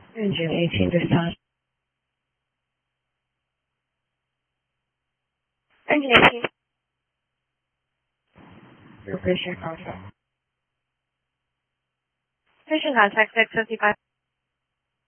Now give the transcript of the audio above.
Engine 18 this time. Engine 18. Your patient contact. Patient contact 655.